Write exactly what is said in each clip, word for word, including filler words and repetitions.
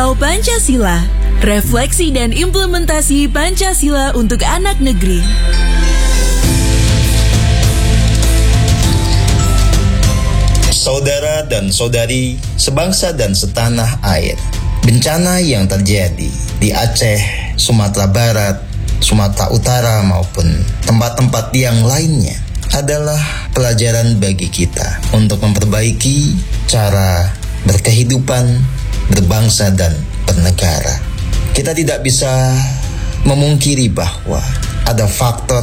Kilau Pancasila, refleksi dan implementasi Pancasila untuk anak negeri. Saudara dan saudari, sebangsa dan setanah air, bencana yang terjadi di Aceh, Sumatera Barat, Sumatera Utara maupun tempat-tempat yang lainnya adalah pelajaran bagi kita untuk memperbaiki cara berkehidupan, berbangsa dan bernegara. Kita tidak bisa memungkiri bahwa ada faktor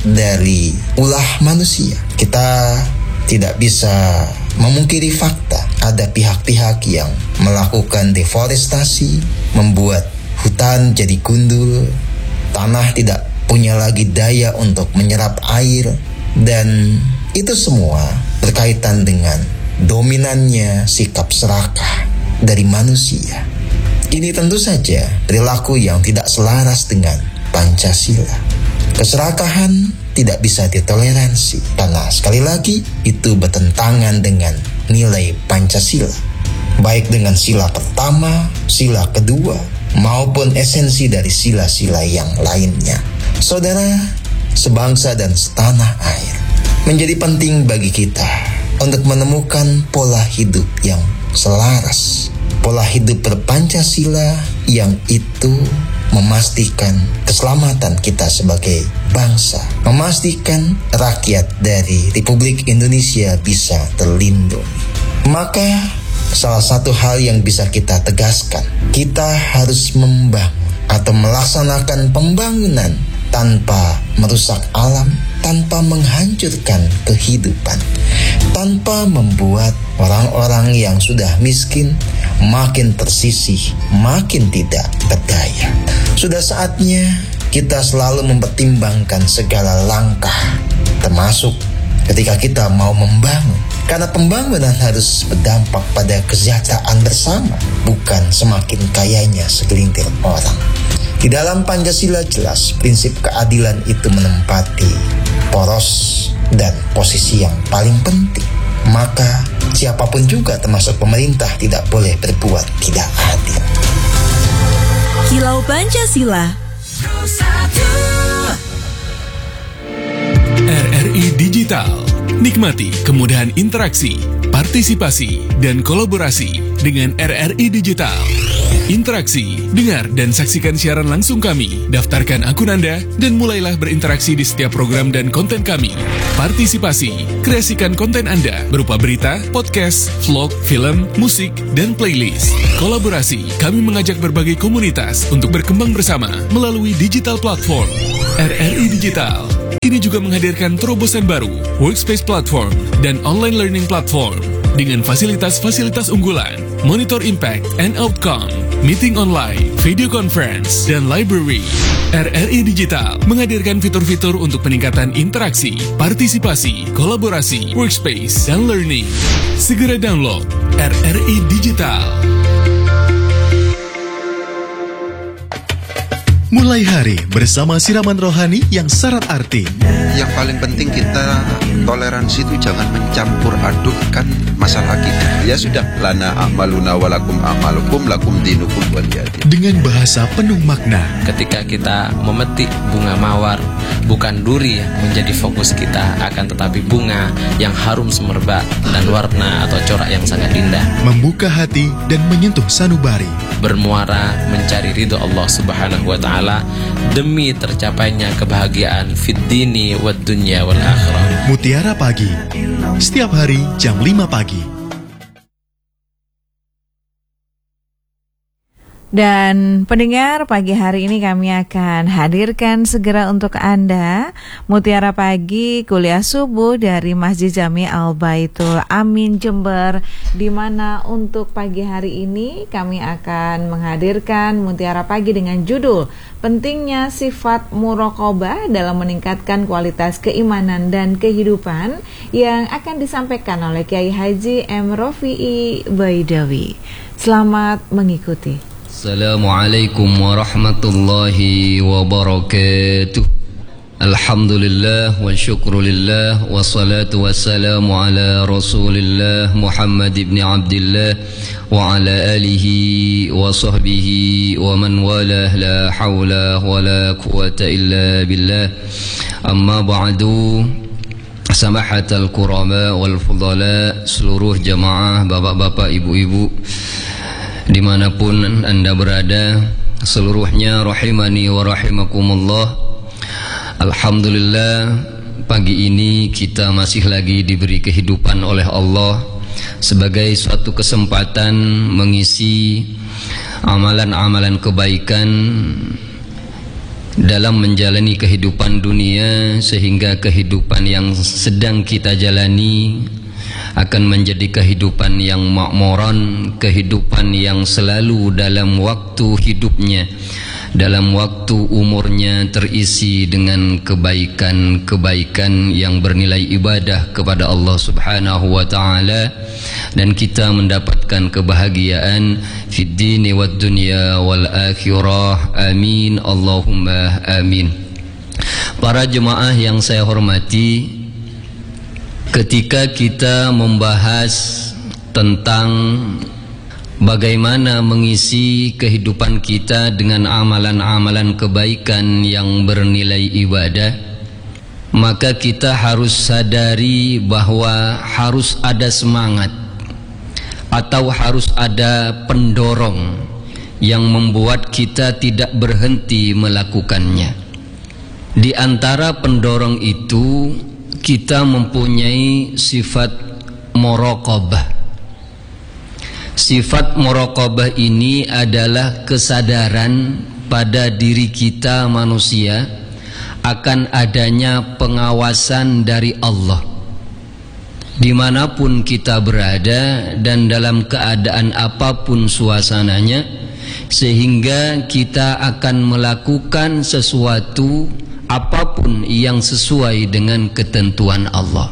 dari ulah manusia. Kita tidak bisa memungkiri fakta ada pihak-pihak yang melakukan deforestasi, membuat hutan jadi gundul, tanah tidak punya lagi daya untuk menyerap air, dan itu semua berkaitan dengan dominannya sikap serakah dari manusia. Ini tentu saja perilaku yang tidak selaras dengan Pancasila. Keserakahan tidak bisa ditoleransi karena sekali lagi itu bertentangan dengan nilai Pancasila, baik dengan sila pertama, sila kedua, maupun esensi dari sila-sila yang lainnya. Saudara, sebangsa dan setanah air, menjadi penting bagi kita untuk menemukan pola hidup yang selaras, pola hidup berpancasila yang itu memastikan keselamatan kita sebagai bangsa, memastikan rakyat dari Republik Indonesia bisa terlindungi. Maka salah satu hal yang bisa kita tegaskan, kita harus membangun atau melaksanakan pembangunan tanpa merusak alam, tanpa menghancurkan kehidupan, tanpa membuat orang-orang yang sudah miskin makin tersisih, makin tidak berdaya. Sudah saatnya kita selalu mempertimbangkan segala langkah, termasuk ketika kita mau membangun. Karena pembangunan harus berdampak pada kesejahteraan bersama, bukan semakin kayanya segelintir orang. Di dalam Pancasila jelas prinsip keadilan itu menempati poros dan posisi yang paling penting. Maka siapapun juga termasuk pemerintah tidak boleh berbuat tidak adil. Kilau Pancasila. R R I Digital. Nikmati kemudahan interaksi, partisipasi, dan kolaborasi dengan R R I Digital. Interaksi, dengar dan saksikan siaran langsung kami, daftarkan akun Anda, dan mulailah berinteraksi di setiap program dan konten kami. Partisipasi, kreasikan konten Anda berupa berita, podcast, vlog, film, musik, dan playlist. Kolaborasi, kami mengajak berbagai komunitas untuk berkembang bersama melalui digital platform. R R I Digital kini juga menghadirkan terobosan baru, workspace platform, dan online learning platform dengan fasilitas-fasilitas unggulan, monitor impact and outcome, meeting online, video conference, dan library. R R I Digital menghadirkan fitur-fitur untuk peningkatan interaksi, partisipasi, kolaborasi, workspace, dan learning. Segera download R R I Digital. Mulai hari bersama siraman rohani yang syarat arti. Yang paling penting kita toleransi itu jangan mencampur adukkan masalah kita. Ya sudah, lana a'maluna walakum a'malukum lakum dinukum waliyadin. Dengan bahasa penuh makna. Ketika kita memetik bunga mawar, bukan duri yang menjadi fokus kita, akan tetapi bunga yang harum semerbak dan warna atau corak yang sangat indah. Membuka hati dan menyentuh sanubari. Bermuara mencari ridho Allah Subhanahu wa Ta'ala demi tercapainya kebahagiaan fid dini wad dunya wal akhirah. Mutiara Pagi, setiap hari jam lima pagi. Dan pendengar, pagi hari ini kami akan hadirkan segera untuk Anda Mutiara Pagi kuliah subuh dari Masjid Jami Al-Baitul Amin Jember, di mana untuk pagi hari ini kami akan menghadirkan Mutiara Pagi dengan judul Pentingnya Sifat Muraqabah dalam Meningkatkan Kualitas Keimanan dan Kehidupan, yang akan disampaikan oleh Kiai Haji M. Rofi'i Baidawi. Selamat mengikuti. Assalamualaikum warahmatullahi wabarakatuh. Alhamdulillah wa syukrulillah wa salatu wassalamu ala rasulillah Muhammad ibn Abdillah wa ala alihi wa sahbihi wa man walah la hawla wa la quwata illa billah. Amma ba'du, samahatal kurama wal fudala, seluruh jamaah bapak-bapak ibu-ibu dimanapun anda berada, seluruhnya rahimani wa rahimakumullah. Alhamdulillah, pagi ini kita masih lagi diberi kehidupan oleh Allah sebagai suatu kesempatan mengisi amalan-amalan kebaikan dalam menjalani kehidupan dunia, sehingga kehidupan yang sedang kita jalani akan menjadi kehidupan yang makmuran, kehidupan yang selalu dalam waktu hidupnya, dalam waktu umurnya terisi dengan kebaikan-kebaikan yang bernilai ibadah kepada Allah Subhanahu wa taala, dan kita mendapatkan kebahagiaan fid dini wad dunya wal akhirah. Amin Allahumma amin. Para jemaah yang saya hormati, ketika kita membahas tentang bagaimana mengisi kehidupan kita dengan amalan-amalan kebaikan yang bernilai ibadah, maka kita harus sadari bahwa harus ada semangat atau harus ada pendorong yang membuat kita tidak berhenti melakukannya. Di antara pendorong itu, kita mempunyai sifat muraqabah. Sifat muraqabah ini adalah kesadaran pada diri kita manusia akan adanya pengawasan dari Allah dimanapun kita berada dan dalam keadaan apapun suasananya, sehingga kita akan melakukan sesuatu apapun yang sesuai dengan ketentuan Allah.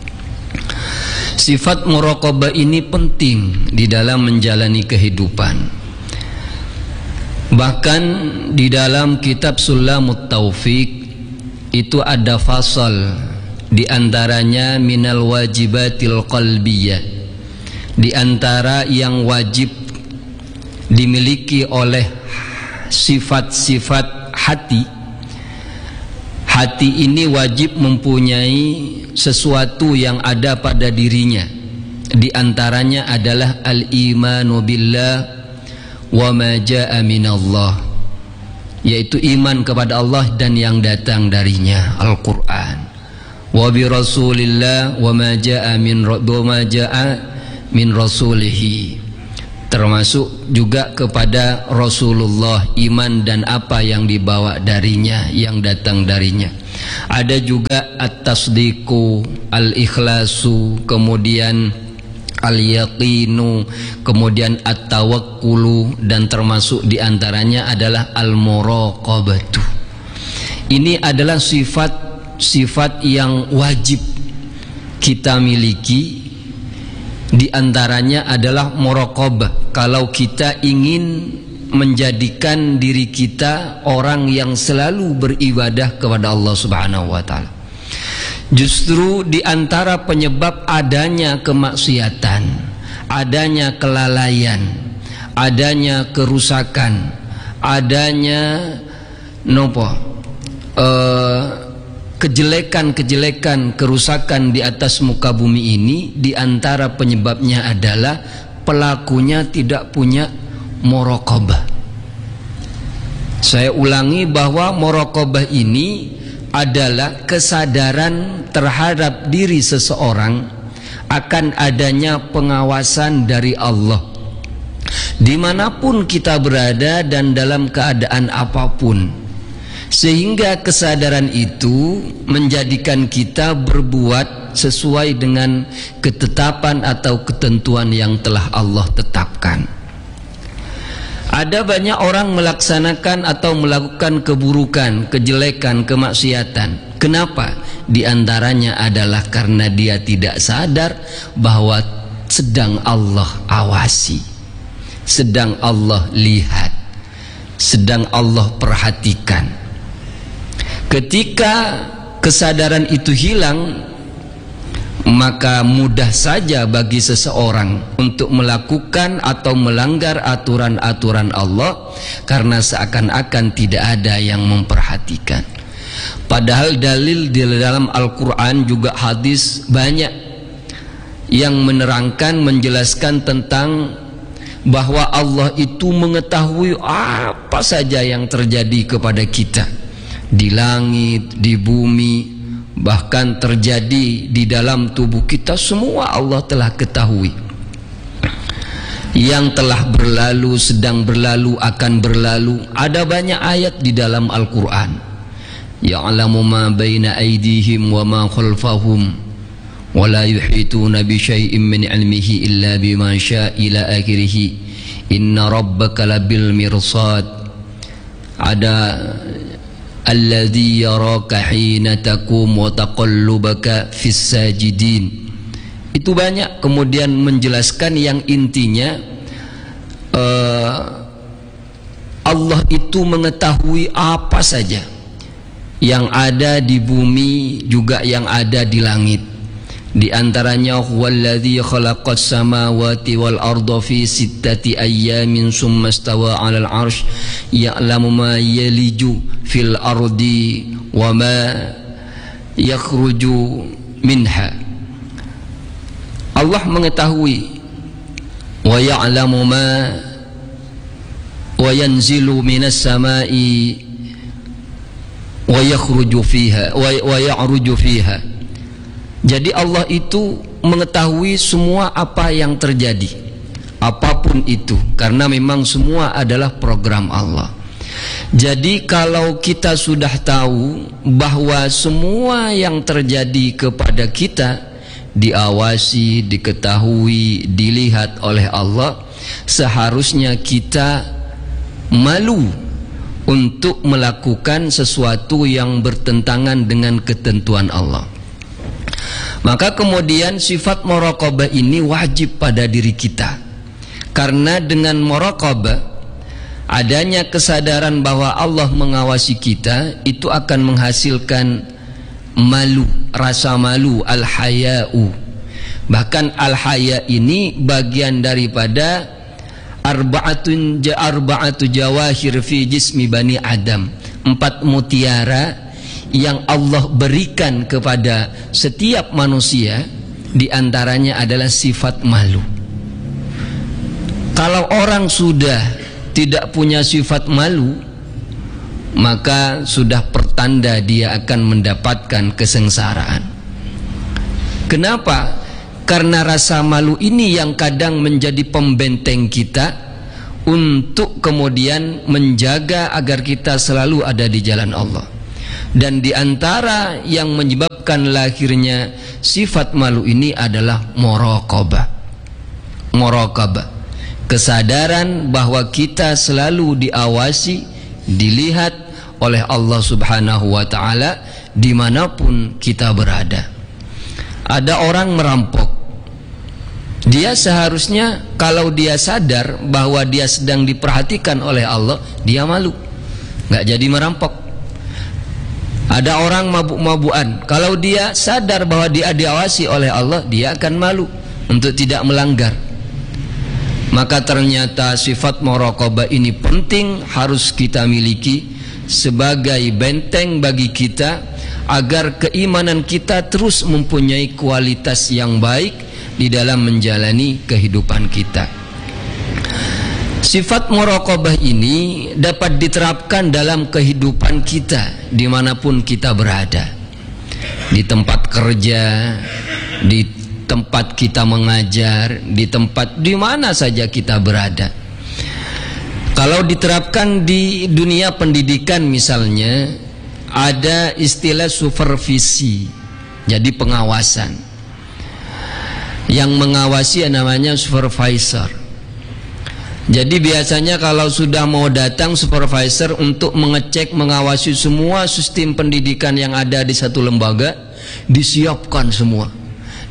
Sifat muraqabah ini penting di dalam menjalani kehidupan. Bahkan di dalam kitab Sulamut Taufiq itu ada fasal, di antaranya minal wajibatil qalbiyah, di antara yang wajib dimiliki oleh sifat-sifat hati. Hati ini wajib mempunyai sesuatu yang ada pada dirinya. Di antaranya adalah al-imanu billah wa ma jaa minallah, yaitu iman kepada Allah dan yang datang darinya, Al-Quran. Wa bi rasulillah wa ma jaa min wa ma jaa min rasulihi, termasuk juga kepada Rasulullah, iman dan apa yang dibawa darinya, yang datang darinya. Ada juga at-tasdiqu, al-ikhlasu, kemudian al-yaqinu, kemudian at-tawakkulu, dan termasuk diantaranya adalah al-muraqabatu. Ini adalah sifat-sifat yang wajib kita miliki. Di antaranya adalah muraqabah. Kalau kita ingin menjadikan diri kita orang yang selalu beribadah kepada Allah Subhanahu wa taala. Justru di antara penyebab adanya kemaksiatan, adanya kelalaian, adanya kerusakan, adanya nopo uh, kejelekan-kejelekan, kerusakan di atas muka bumi ini, di antara penyebabnya adalah pelakunya tidak punya muraqabah. Saya ulangi bahwa muraqabah ini adalah kesadaran terhadap diri seseorang akan adanya pengawasan dari Allah dimanapun kita berada dan dalam keadaan apapun, sehingga kesadaran itu menjadikan kita berbuat sesuai dengan ketetapan atau ketentuan yang telah Allah tetapkan. Ada banyak orang melaksanakan atau melakukan keburukan, kejelekan, kemaksiatan. Kenapa? Di antaranya adalah karena dia tidak sadar bahwa sedang Allah awasi, sedang Allah lihat, sedang Allah perhatikan. Ketika kesadaran itu hilang, maka mudah saja bagi seseorang untuk melakukan atau melanggar aturan-aturan Allah, karena seakan-akan tidak ada yang memperhatikan. Padahal dalil di dalam Al-Quran juga hadis banyak yang menerangkan, menjelaskan tentang bahwa Allah itu mengetahui apa saja yang terjadi kepada kita di langit, di bumi, bahkan terjadi di dalam tubuh kita, semua Allah telah ketahui. Yang telah berlalu, sedang berlalu, akan berlalu. Ada banyak ayat di dalam Al-Quran. Ya'lamu ma baina aydihim wa ma khalfahum wa la yuhituna bi syai'in min ilmihi illa bima syaa ila akhirih. Inna rabbaka labil mirsad. Ada alladzi yaraka hina taqum wa taqallubaka fis sajidin. Itu banyak kemudian menjelaskan yang intinya uh, Allah itu mengetahui apa saja yang ada di bumi, juga yang ada di langit. Di antaranya huwallazi khalaqas samawati wal arda fi sittati ayyamin summa istawa 'alal 'arsy ya'lamu ma yaliju fil ardi wa ma yakhruju minha. Allah mengetahui wa ya'lamu ma wa yanzilu minas samai wa yakhruju fiha wa ya'ruju fiha. Jadi Allah itu mengetahui semua apa yang terjadi, apapun itu, karena memang semua adalah program Allah. Jadi kalau kita sudah tahu bahwa semua yang terjadi kepada kita diawasi, diketahui, dilihat oleh Allah, seharusnya kita malu untuk melakukan sesuatu yang bertentangan dengan ketentuan Allah. Maka kemudian sifat muraqabah ini wajib pada diri kita, karena dengan muraqabah adanya kesadaran bahwa Allah mengawasi kita, itu akan menghasilkan malu, rasa malu, al-haya'u. Bahkan al-haya' ini bagian daripada arba'atun arba'atu jawahir fi jismi bani Adam, empat mutiara yang Allah berikan kepada setiap manusia. Di antaranya adalah sifat malu. Kalau orang sudah tidak punya sifat malu, maka sudah pertanda dia akan mendapatkan kesengsaraan. Kenapa? Karena rasa malu ini yang kadang menjadi pembenteng kita untuk kemudian menjaga agar kita selalu ada di jalan Allah. Dan di antara yang menyebabkan lahirnya sifat malu ini adalah muraqabah. Muraqabah, kesadaran bahwa kita selalu diawasi, dilihat oleh Allah Subhanahu wa ta'ala dimanapun kita berada. Ada orang merampok, dia seharusnya kalau dia sadar bahwa dia sedang diperhatikan oleh Allah, dia malu, nggak jadi merampok. Ada orang mabuk-mabukan, kalau dia sadar bahwa dia diawasi oleh Allah, dia akan malu untuk tidak melanggar. Maka ternyata sifat muraqabah ini penting, harus kita miliki sebagai benteng bagi kita, agar keimanan kita terus mempunyai kualitas yang baik di dalam menjalani kehidupan kita. Sifat muraqabah ini dapat diterapkan dalam kehidupan kita dimanapun kita berada, di tempat kerja, di tempat kita mengajar, di tempat di mana saja kita berada. Kalau diterapkan di dunia pendidikan misalnya, ada istilah supervisi, jadi pengawasan. Yang mengawasi namanya supervisor. Jadi biasanya kalau sudah mau datang supervisor untuk mengecek, mengawasi semua sistem pendidikan yang ada di satu lembaga, disiapkan semua.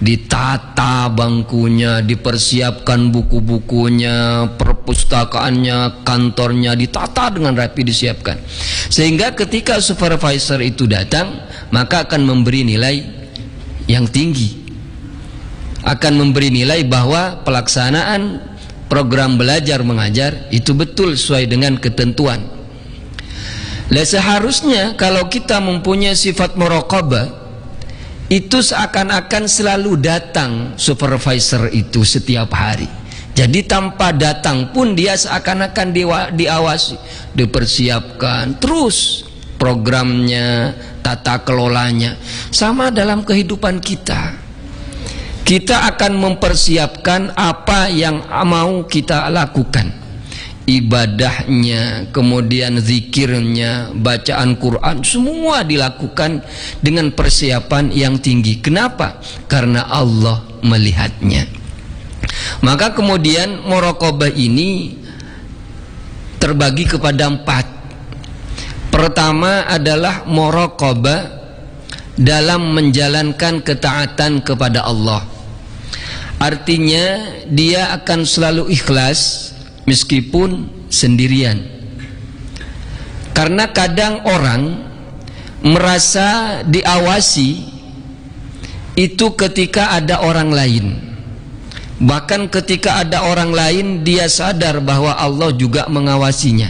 ditata bangkunya, dipersiapkan buku-bukunya, perpustakaannya, kantornya ditata dengan rapi, disiapkan. Sehingga ketika supervisor itu datang, maka akan memberi nilai yang tinggi. Akan memberi nilai bahwa pelaksanaan program belajar mengajar itu betul sesuai dengan ketentuan. Lah seharusnya kalau kita mempunyai sifat muraqabah, itu seakan-akan selalu datang supervisor itu setiap hari. Jadi tanpa datang pun dia seakan-akan diawasi, dipersiapkan terus programnya, tata kelolanya. Sama dalam kehidupan kita, kita akan mempersiapkan apa yang mau kita lakukan, ibadahnya, kemudian zikirnya, bacaan Quran, semua dilakukan dengan persiapan yang tinggi. Kenapa? Karena Allah melihatnya. Maka kemudian muraqabah ini terbagi kepada empat. Pertama adalah muraqabah dalam menjalankan ketaatan kepada Allah. Artinya dia akan selalu ikhlas meskipun sendirian. Karena kadang orang merasa diawasi itu ketika ada orang lain. Bahkan ketika ada orang lain dia sadar bahwa Allah juga mengawasinya.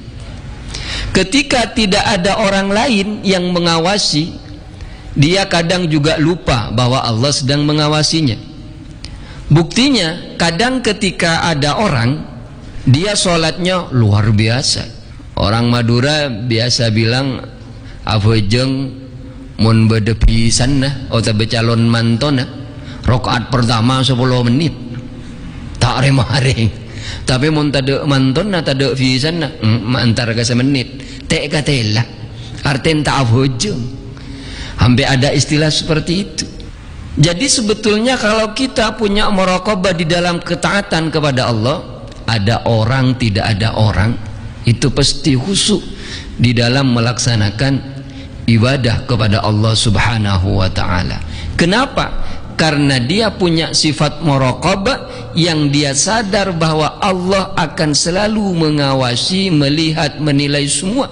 Ketika tidak ada orang lain yang mengawasi, dia kadang juga lupa bahwa Allah sedang mengawasinya. Buktinya kadang ketika ada orang, dia sholatnya luar biasa. Orang Madura biasa bilang avejeng mun bede pisan nah atau becalon mantona rakaat pertama sepuluh menit tak remah-remah. Tapi mun tade mantona tade pisan nah antara ka semenit tek katela arten tak avejeng. Sampai ada istilah seperti itu. Jadi sebetulnya kalau kita punya muraqabah di dalam ketaatan kepada Allah, ada orang tidak ada orang, itu pasti khusyuk di dalam melaksanakan ibadah kepada Allah Subhanahu wa taala. Kenapa? Karena dia punya sifat muraqabah yang dia sadar bahwa Allah akan selalu mengawasi, melihat, menilai semua.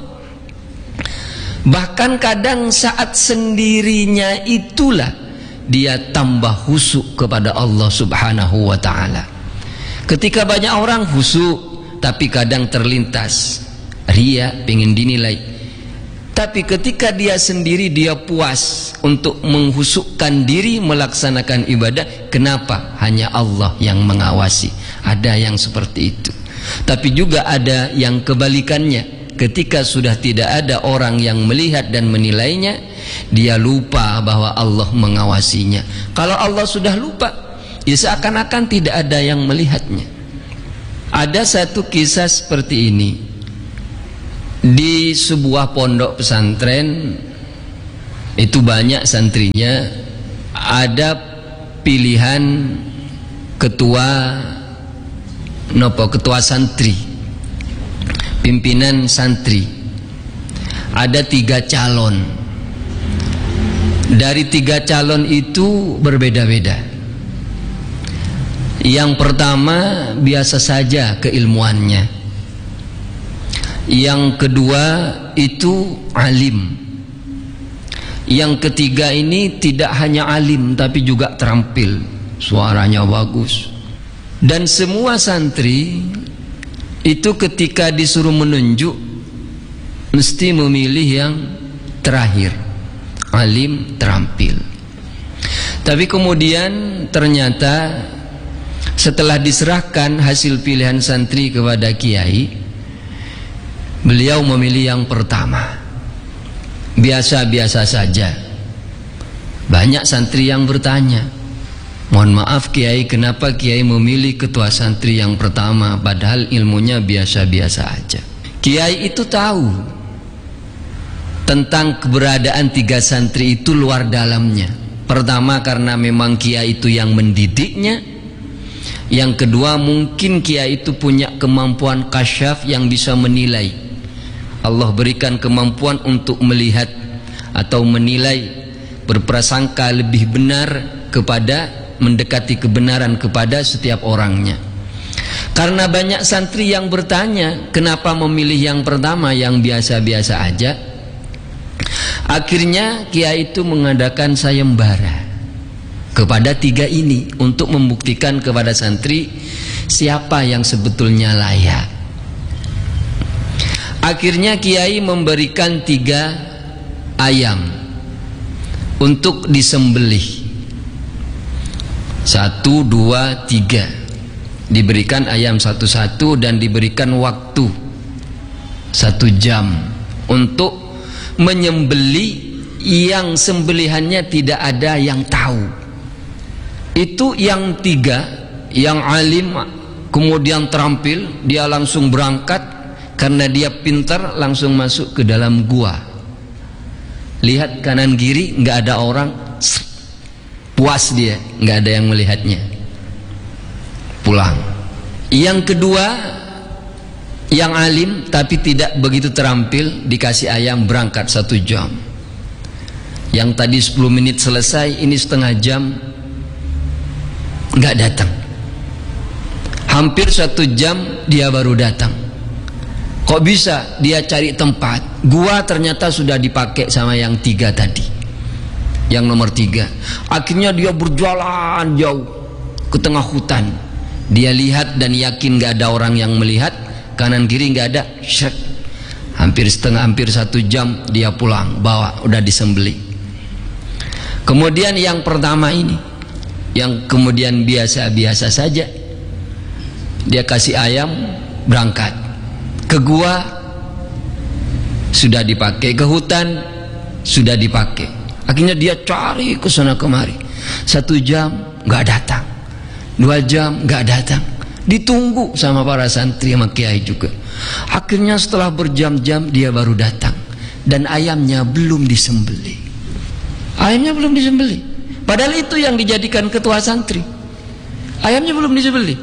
Bahkan kadang saat sendirinya itulah dia tambah khusyuk kepada Allah Subhanahu wa taala. Ketika banyak orang khusyuk, tapi kadang terlintas ria, pengen dinilai. Tapi ketika dia sendiri, dia puas untuk mengkhusukkan diri melaksanakan ibadah. Kenapa? Hanya Allah yang mengawasi. Ada yang seperti itu. Tapi juga ada yang kebalikannya. Ketika sudah tidak ada orang yang melihat dan menilainya, dia lupa bahwa Allah mengawasinya. Kalau Allah sudah lupa, ya seakan-akan tidak ada yang melihatnya. Ada satu kisah seperti ini. Di sebuah pondok pesantren, itu banyak santrinya, ada pilihan ketua nopo ketua santri, pimpinan santri. Ada tiga calon. Dari tiga calon itu berbeda-beda. Yang pertama biasa saja keilmuannya. Yang kedua itu alim. Yang ketiga ini tidak hanya alim tapi juga terampil, suaranya bagus. Dan semua santri itu ketika disuruh menunjuk mesti memilih yang terakhir, alim, terampil. Tapi kemudian ternyata setelah diserahkan hasil pilihan santri kepada kiai, beliau memilih yang pertama, biasa-biasa saja. Banyak santri yang bertanya, mohon maaf kiai, kenapa kiai memilih ketua santri yang pertama padahal ilmunya biasa-biasa aja. Kiai itu tahu tentang keberadaan tiga santri itu luar dalamnya. Pertama karena memang kiai itu yang mendidiknya. Yang kedua mungkin kiai itu punya kemampuan kasyaf yang bisa menilai. Allah berikan kemampuan untuk melihat atau menilai, berprasangka lebih benar kepada mendekati kebenaran kepada setiap orangnya. Karena banyak santri yang bertanya, kenapa memilih yang pertama yang biasa-biasa aja? Akhirnya kiai itu mengadakan sayembara kepada tiga ini untuk membuktikan kepada santri siapa yang sebetulnya layak. Akhirnya kiai memberikan tiga ayam untuk disembelih. Satu, dua, tiga. Diberikan ayam satu-satu dan diberikan waktu satu jam untuk menyembelih yang sembelihannya tidak ada yang tahu. Itu yang tiga, yang alim kemudian terampil, dia langsung berangkat karena dia pintar, langsung masuk ke dalam gua. Lihat kanan kiri nggak ada orang, puas dia, nggak ada yang melihatnya, pulang. Yang kedua, yang alim tapi tidak begitu terampil, dikasih ayam, berangkat satu jam. Yang tadi sepuluh menit selesai, ini setengah jam nggak datang. Hampir satu jam dia baru datang. Kok bisa? Dia cari tempat. Gua ternyata sudah dipakai sama yang tiga tadi, yang nomor tiga. Akhirnya dia berjalan jauh ke tengah hutan. Dia lihat dan yakin gak ada orang yang melihat, kanan kiri gak ada. Syek. Hampir setengah, hampir satu jam dia pulang, bawa, udah disembelih. Kemudian yang pertama ini, yang kemudian biasa-biasa saja, dia kasih ayam, berangkat ke gua, sudah dipakai, ke hutan sudah dipakai. Akhirnya dia cari ke sana kemari, satu jam nggak datang, dua jam nggak datang, ditunggu sama para santri sama kiai juga. Akhirnya setelah berjam-jam dia baru datang dan ayamnya belum disembelih. Ayamnya belum disembelih, padahal itu yang dijadikan ketua santri. Ayamnya belum disembelih.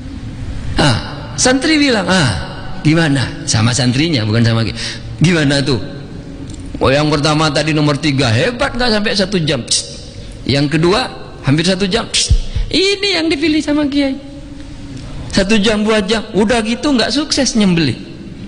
Ah, santri bilang, ah gimana? Sama santrinya, bukan sama kita. Gimana tuh? Oh, yang pertama tadi nomor tiga hebat, nggak sampai satu jam. Psst. Yang kedua hampir satu jam. Psst. Ini yang dipilih sama kiai. Satu jam, dua jam, udah gitu nggak sukses nyembelih.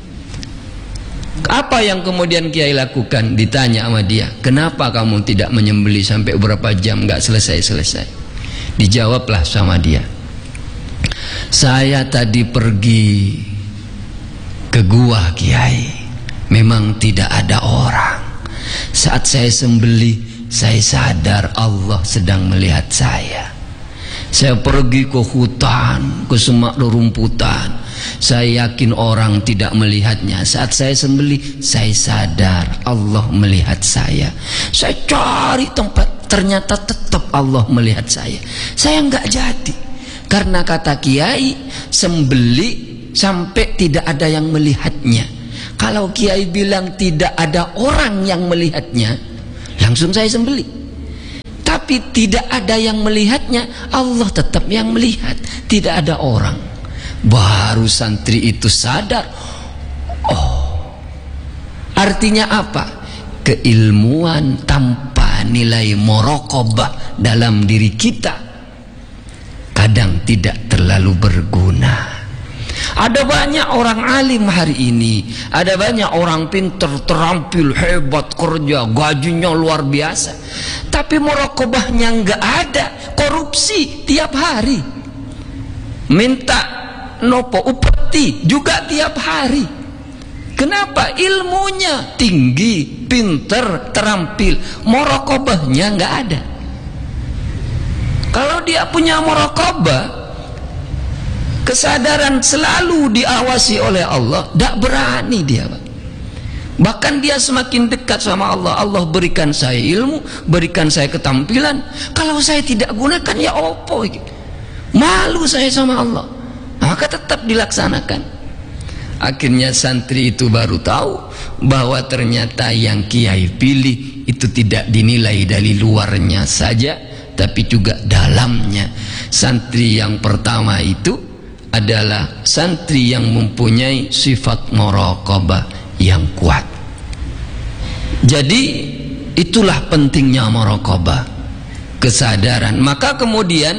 Apa yang kemudian kiai lakukan? Ditanya sama dia, kenapa kamu tidak menyembelih sampai berapa jam nggak selesai-selesai? Dijawablah sama dia, saya tadi pergi ke gua kiai, memang tidak ada orang. Saat saya sembelih, saya sadar Allah sedang melihat saya. Saya pergi ke hutan, ke semak rerumputan, saya yakin orang tidak melihatnya. Saat saya sembelih, saya sadar Allah melihat saya. Saya cari tempat, ternyata tetap Allah melihat saya. Saya nggak jadi, karena kata kiai, sembelih sampai tidak ada yang melihatnya. Kalau kiai bilang tidak ada orang yang melihatnya, langsung saya sembelih. Tapi tidak ada yang melihatnya, Allah tetap yang melihat, tidak ada orang. Baru santri itu sadar, oh, artinya apa? Keilmuan tanpa nilai muraqabah dalam diri kita kadang tidak terlalu berguna. Ada banyak orang alim hari ini, ada banyak orang pintar, terampil, hebat, kerja, gajinya luar biasa, tapi muraqabahnya nggak ada, korupsi tiap hari, minta nopo upeti juga tiap hari. Kenapa? Ilmunya tinggi, pintar, terampil, muraqabahnya nggak ada. Kalau dia punya muraqabah, kesadaran selalu diawasi oleh Allah, tidak berani dia. Bahkan dia semakin dekat sama Allah. Allah berikan saya ilmu, berikan saya ketampilan, kalau saya tidak gunakan ya opo, malu saya sama Allah. Maka tetap dilaksanakan. Akhirnya santri itu baru tahu bahwa ternyata yang kiai pilih itu tidak dinilai dari luarnya saja, tapi juga dalamnya. Santri yang pertama itu adalah santri yang mempunyai sifat muraqabah yang kuat. Jadi itulah pentingnya muraqabah. kesadaran. Maka kemudian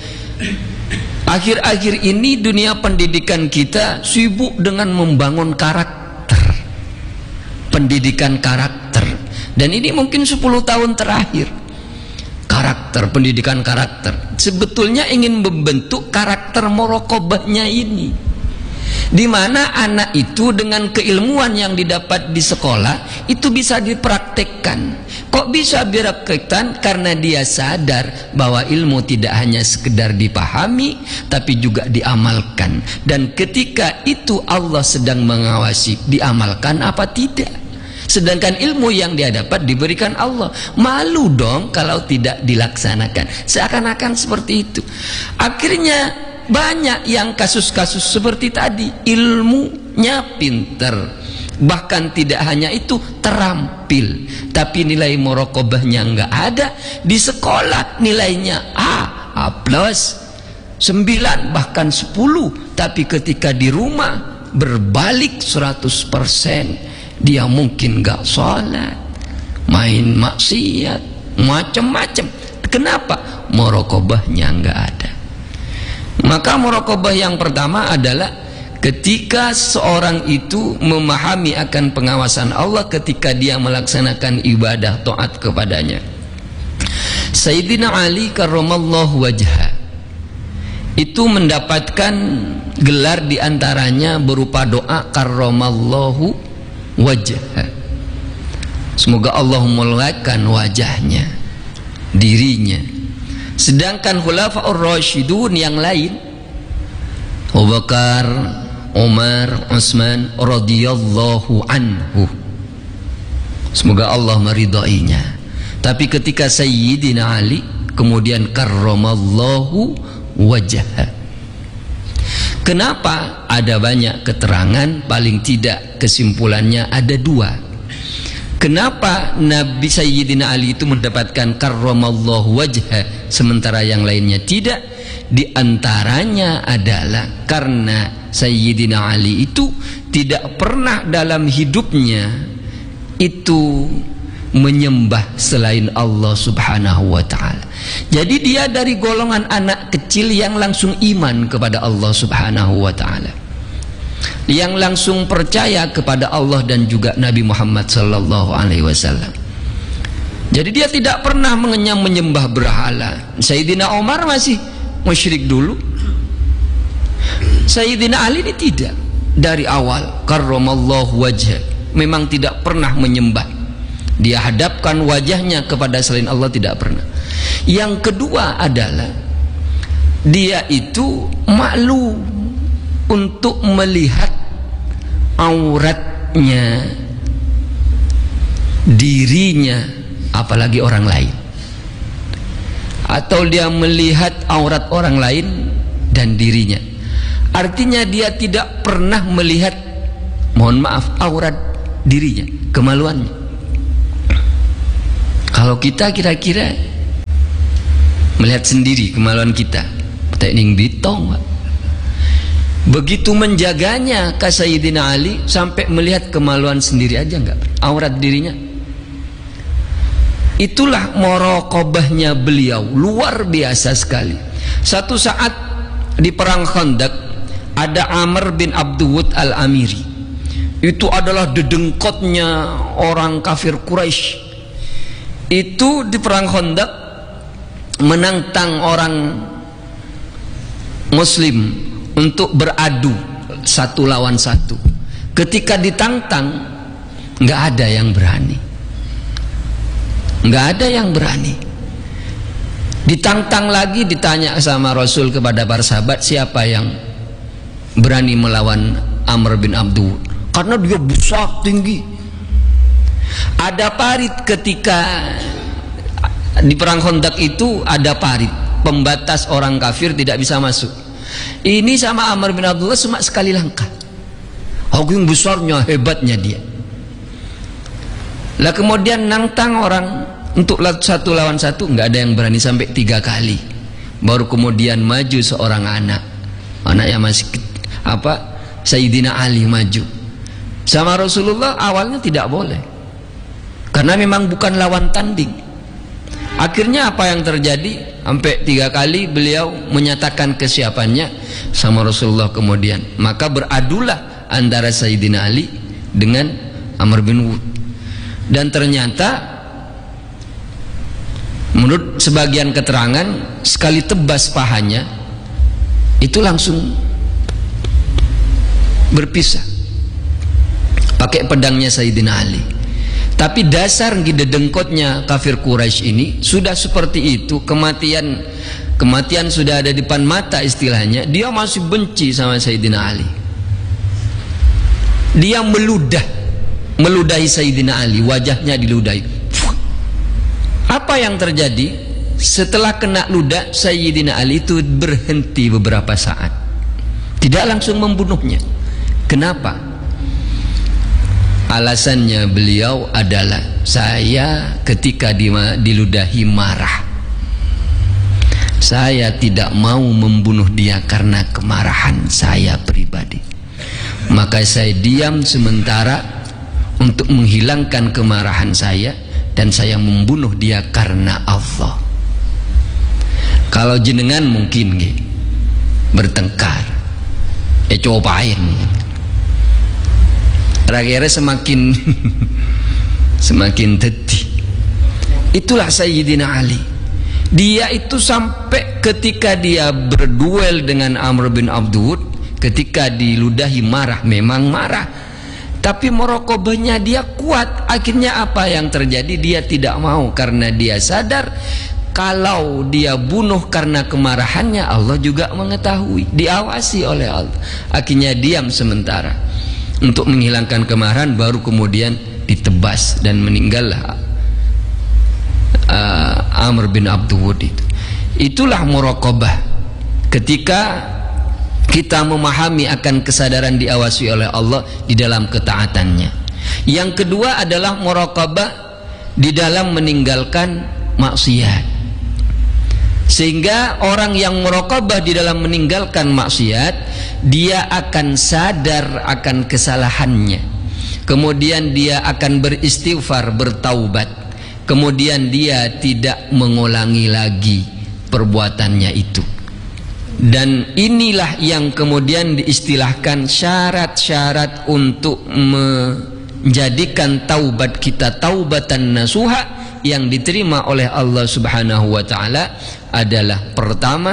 akhir-akhir ini dunia pendidikan kita sibuk dengan membangun karakter, pendidikan karakter. Dan ini mungkin sepuluh tahun terakhir, karakter, pendidikan karakter. Sebetulnya ingin membentuk karakter muraqabahnya ini, di mana anak itu dengan keilmuan yang didapat di sekolah itu bisa dipraktekkan. Kok bisa dipraktekkan? Karena dia sadar bahwa ilmu tidak hanya sekedar dipahami, tapi juga diamalkan. Dan ketika itu Allah sedang mengawasi, diamalkan apa tidak. Sedangkan ilmu yang dia dapat diberikan Allah. Malu dong kalau tidak dilaksanakan. Seakan-akan seperti itu. Akhirnya banyak yang kasus-kasus seperti tadi, ilmunya pinter, bahkan tidak hanya itu, terampil, tapi nilai muraqabahnya nggak ada. Di sekolah nilainya A, A plus, sembilan bahkan sepuluh, tapi ketika di rumah berbalik seratus persen. Dia mungkin nggak sholat, main maksiat, macam-macam. Kenapa? Muraqabahnya nggak ada. Maka muraqabah yang pertama adalah ketika seorang itu memahami akan pengawasan Allah ketika dia melaksanakan ibadah taat kepadanya. Sayyidina Ali karramallahu wajha itu mendapatkan gelar diantaranya berupa doa karramallahu wajha, semoga Allah memuliakan wajahnya, dirinya. Sedangkan khulafaur rasyidun yang lain, Abu Bakar, Umar, Utsman radhiyallahu anhu, semoga Allah meridainya. Tapi ketika Sayyidina Ali kemudian karramallahu wajha. Kenapa? Ada banyak keterangan, paling tidak kesimpulannya ada dua. Kenapa Nabi Sayyidina Ali itu mendapatkan karramallahu wajha sementara yang lainnya tidak? Di antaranya adalah karena Sayyidina Ali itu tidak pernah dalam hidupnya itu menyembah selain Allah subhanahu wa ta'ala. Jadi dia dari golongan anak kecil yang langsung iman kepada Allah subhanahu wa ta'ala, yang langsung percaya kepada Allah dan juga Nabi Muhammad sallallahu alaihi wasallam. Jadi dia tidak pernah mengenyam menyembah berhala. Sayyidina Umar masih musyrik dulu, Sayyidina Ali ini tidak. Dari awal karramallahu wajha, memang tidak pernah menyembah. Dia hadapkan wajahnya kepada selain Allah, tidak pernah. Yang kedua adalah dia itu malu untuk melihat auratnya dirinya, apalagi orang lain, atau dia melihat aurat orang lain dan dirinya. Artinya dia tidak pernah melihat, mohon maaf, aurat dirinya, kemaluannya. Kalau kita kira-kira melihat sendiri kemaluan kita, tekning bitong, begitu menjaganya ke Sayyidina Ali sampai melihat kemaluan sendiri aja enggak, aurat dirinya. Itulah muraqabahnya beliau, luar biasa sekali. Satu saat di perang Khandaq ada Amr bin Abduwud al-Amiri. Itu adalah dedengkotnya orang kafir Quraisy. Itu di perang Khandaq menantang orang Muslim untuk beradu satu lawan satu. Ketika ditantang, nggak ada yang berani, nggak ada yang berani. Ditantang lagi, ditanya sama Rasul kepada para sahabat, siapa yang berani melawan Amr bin Abduh? Karena dia besar tinggi. Ada parit ketika di perang Khandaq itu, ada parit pembatas orang kafir tidak bisa masuk. Ini sama Amr bin Abdullah cuma sekali langkah. Saking besarnya, hebatnya dia. Lah kemudian nantang orang untuk satu lawan satu, nggak ada yang berani sampai tiga kali. Baru kemudian maju seorang anak, anak yang masih apa, Sayyidina Ali maju. Sama Rasulullah awalnya tidak boleh, karena memang bukan lawan tanding. Akhirnya apa yang terjadi? Sampai tiga kali beliau menyatakan kesiapannya sama Rasulullah kemudian. Maka beradulah antara Sayyidina Ali dengan Amr bin Wud. Dan ternyata menurut sebagian keterangan, sekali tebas pahanya itu langsung berpisah pakai pedangnya Sayyidina Ali. Tapi dasar gidedengkotnya kafir Quraisy ini sudah seperti itu, kematian kematian sudah ada di depan mata istilahnya, dia masih benci sama Sayyidina Ali. Dia meludah meludahi Sayyidina Ali, wajahnya diludahi. Apa yang terjadi? Setelah kena ludah, Sayyidina Ali itu berhenti beberapa saat, tidak langsung membunuhnya. Kenapa? Alasannya beliau adalah, saya ketika diludahi marah, saya tidak mau membunuh dia karena kemarahan saya pribadi, maka saya diam sementara untuk menghilangkan kemarahan saya, dan saya membunuh dia karena Allah. Kalau jenengan mungkin nggih bertengkar, eh cobain. Rakyatnya semakin semakin deti. Itulah Sayyidina Ali. Dia itu sampai ketika dia berduel dengan Amr bin Abdul, ketika diludahi marah, memang marah, tapi merokobahnya dia kuat. Akhirnya apa yang terjadi? Dia tidak mau karena dia sadar kalau dia bunuh karena kemarahannya, Allah juga mengetahui, diawasi oleh Allah. Akhirnya diam sementara untuk menghilangkan kemarahan, baru kemudian ditebas dan meninggallah uh, Amr bin Abdul Wud itu. Itulah muraqabah, ketika kita memahami akan kesadaran diawasi oleh Allah di dalam ketaatannya. Yang kedua adalah muraqabah di dalam meninggalkan maksiat. Sehingga orang yang muraqabah di dalam meninggalkan maksiat, dia akan sadar akan kesalahannya, kemudian dia akan beristighfar, bertaubat, kemudian dia tidak mengulangi lagi perbuatannya itu. Dan inilah yang kemudian diistilahkan syarat-syarat untuk menjadikan taubat kita taubatan nasuha yang diterima oleh Allah Subhanahu wa taala adalah, pertama,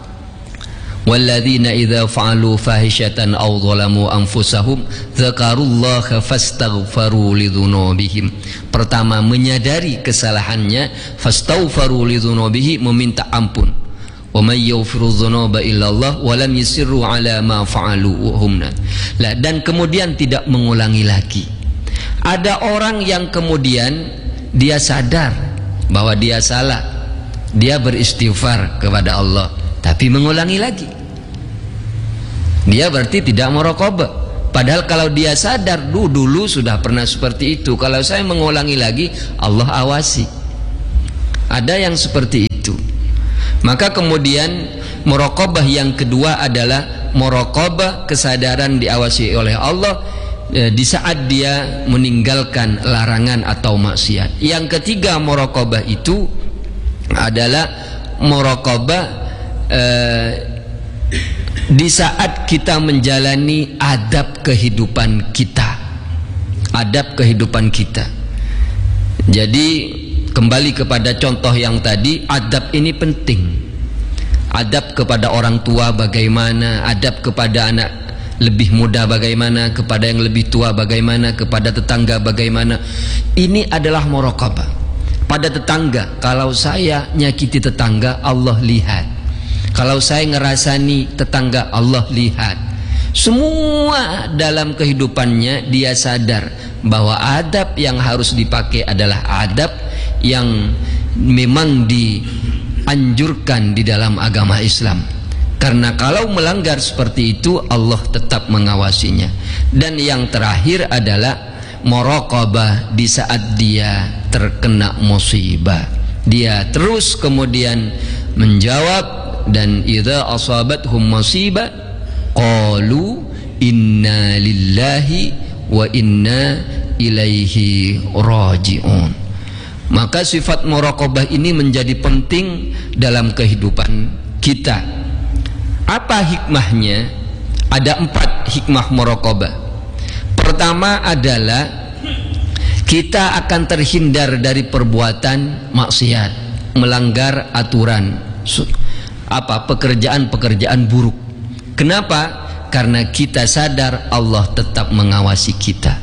walladzina idza fa'alu fahishatan aw zalamu anfusahum dzakarullaha fastaghfaru lidzunubihim. Pertama, menyadari kesalahannya, fastaghfaru lidzunubihim, meminta ampun. Wa may yaghfiru dzunuba illallah wa lam yusirru ala ma fa'alu hum. Dan kemudian tidak mengulangi lagi. Ada orang yang kemudian dia sadar bahwa dia salah, dia beristighfar kepada Allah, tapi mengulangi lagi. Dia berarti tidak muraqabah. Padahal kalau dia sadar dulu, dulu sudah pernah seperti itu, kalau saya mengulangi lagi, Allah awasi. Ada yang seperti itu. Maka kemudian muraqabah yang kedua adalah muraqabah kesadaran diawasi oleh Allah di saat dia meninggalkan larangan atau maksiat. Yang ketiga muraqabah itu adalah muraqabah eh, di saat kita menjalani adab kehidupan kita, adab kehidupan kita. Jadi kembali kepada contoh yang tadi, adab ini penting. Adab kepada orang tua bagaimana, adab kepada anak lebih muda bagaimana, kepada yang lebih tua bagaimana, kepada tetangga bagaimana. Ini adalah muraqabah. Pada tetangga, kalau saya nyakiti tetangga, Allah lihat. Kalau saya ngerasani tetangga, Allah lihat. Semua dalam kehidupannya dia sadar bahwa adab yang harus dipakai adalah adab yang memang dianjurkan di dalam agama Islam. Karena kalau melanggar seperti itu, Allah tetap mengawasinya. Dan yang terakhir adalah muraqabah di saat dia terkena musibah, dia terus kemudian menjawab, dan idza asabathum musibah qalu inna lillahi wa inna ilaihi raji'un. Maka sifat muraqabah ini menjadi penting dalam kehidupan kita. Apa hikmahnya? Ada empat hikmah muraqabah. Pertama adalah kita akan terhindar dari perbuatan maksiat, melanggar aturan, apa pekerjaan-pekerjaan buruk. Kenapa? Karena kita sadar Allah tetap mengawasi kita.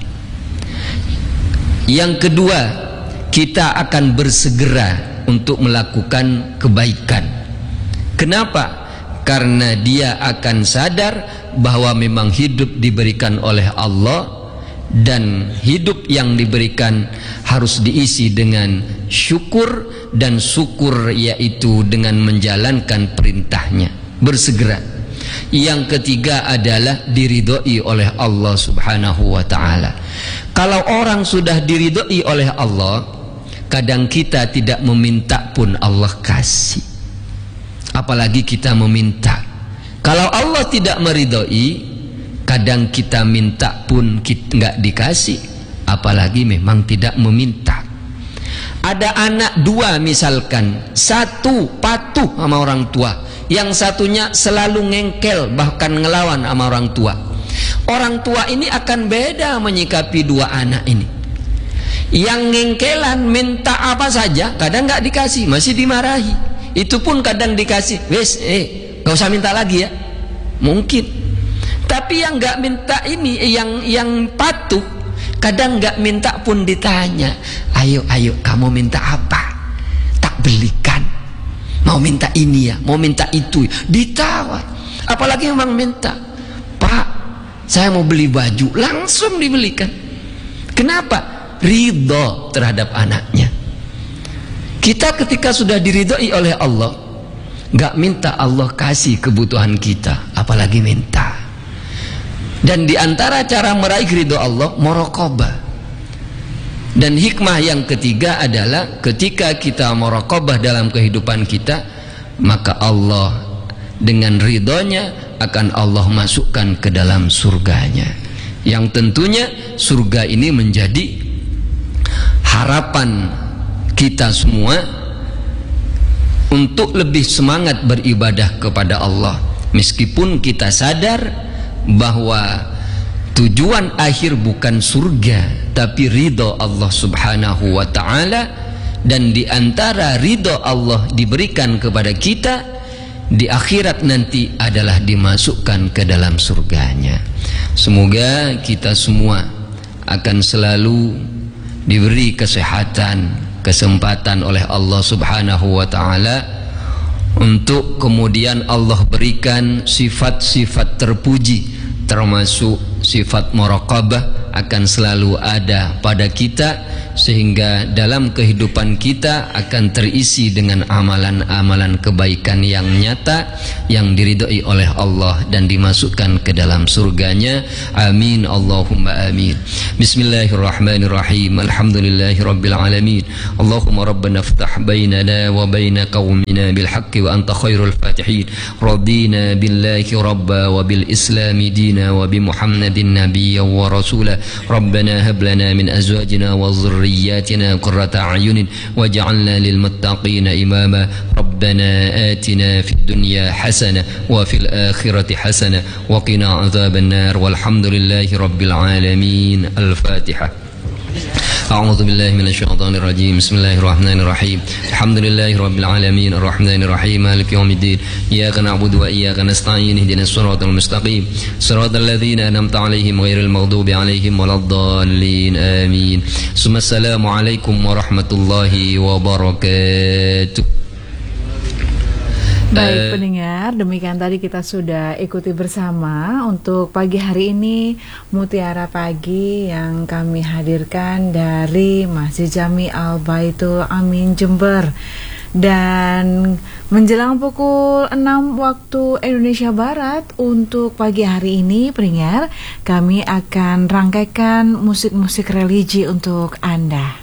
Yang kedua, kita akan bersegera untuk melakukan kebaikan. Kenapa? Karena dia akan sadar bahwa memang hidup diberikan oleh Allah, dan hidup yang diberikan harus diisi dengan syukur, dan syukur yaitu dengan menjalankan perintahnya, bersegera. Yang ketiga adalah diridhoi oleh Allah Subhanahu wa ta'ala. Kalau orang sudah diridhoi oleh Allah, kadang kita tidak meminta pun Allah kasih, apalagi kita meminta. Kalau Allah tidak meridhoi, kadang kita minta pun kita nggak dikasih, apalagi memang tidak meminta. Ada anak dua misalkan, satu patuh sama orang tua, yang satunya selalu ngengkel bahkan ngelawan sama orang tua. Orang tua ini akan beda menyikapi dua anak ini. Yang ngengkelan minta apa saja kadang nggak dikasih, masih dimarahi. Itu pun kadang dikasih, wes eh nggak usah minta lagi ya, mungkin. Tapi yang nggak minta ini, yang yang patuh, kadang nggak minta pun ditanya, ayo ayo kamu minta apa, tak belikan. Mau minta ini ya, mau minta itu, ditawar. Apalagi memang minta, Pak, saya mau beli baju, langsung dibelikan. Kenapa? Ridho terhadap anaknya. Kita ketika sudah diridhoi oleh Allah, nggak minta Allah kasih kebutuhan kita, apalagi minta. Dan diantara cara meraih ridho Allah, muraqabah. Dan hikmah yang ketiga adalah ketika kita muraqabah dalam kehidupan kita, maka Allah dengan ridhonya akan Allah masukkan ke dalam surganya. Yang tentunya surga ini menjadi harapan kita semua untuk lebih semangat beribadah kepada Allah, meskipun kita sadar bahwa tujuan akhir bukan surga tapi ridho Allah Subhanahu wa ta'ala. Dan diantara ridho Allah diberikan kepada kita di akhirat nanti adalah dimasukkan ke dalam surganya. Semoga kita semua akan selalu diberi kesehatan, kesempatan oleh Allah Subhanahu wa ta'ala, untuk kemudian Allah berikan sifat-sifat terpuji, termasuk sifat muraqabah akan selalu ada pada kita, sehingga dalam kehidupan kita akan terisi dengan amalan-amalan kebaikan yang nyata, yang diridhoi oleh Allah dan dimasukkan ke dalam surganya. Amin Allahumma amin. Bismillahirrahmanirrahim. Alhamdulillahirabbil alamin. Allahumma rabbana iftah bainana wa baina qaumina bil haqqi wa anta khairul fatihin. Radina billahi rabba wa bil islami dina wa bi Muhammadin nabiyya wa rasula. Rabbana hab lana min azwajina wa dhurriyyatina qurrata a'yunin waj'alna lil muttaqina imama. Rabbana atina fid dunya hasanah wa fil akhirati hasanah wa qina adzaban nar. Walhamdulillahi rabbil alamin. Al-Fatihah. أعوذ بالله من الشيطان الرجيم. بسم الله الرحمن الرحيم. الحمد لله رب العالمين الرحمن الرحيم مالك يوم الدين. إياك نعبد وإياك نستعين اهدنا الصراط المستقيم صراط الذين أنعمت عليهم غير المغضوب عليهم ولا الضالين آمين. ثم السلام عليكم ورحمة الله وبركاته. Baik pendengar, demikian tadi kita sudah ikuti bersama untuk pagi hari ini Mutiara Pagi yang kami hadirkan dari Masjid Jami Al-Baitul Amin Jember. Dan menjelang pukul enam waktu Indonesia Barat untuk pagi hari ini pendengar, kami akan rangkaikan musik-musik religi untuk Anda.